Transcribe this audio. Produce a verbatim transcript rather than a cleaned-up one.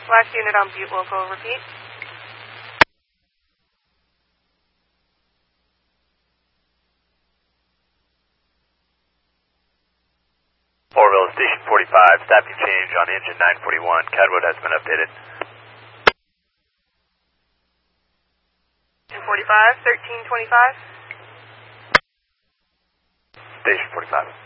Last unit on Butte Local, repeat. Orville, Station forty-five, staffing change on engine nine forty-one. Cadwood has been updated. two forty-five, thirteen twenty-five. Station forty-five.